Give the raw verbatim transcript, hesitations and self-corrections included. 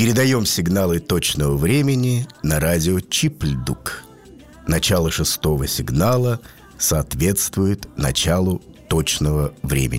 Передаем сигналы точного времени на радио Чипльдук. Начало шестого сигнала соответствует началу точного времени.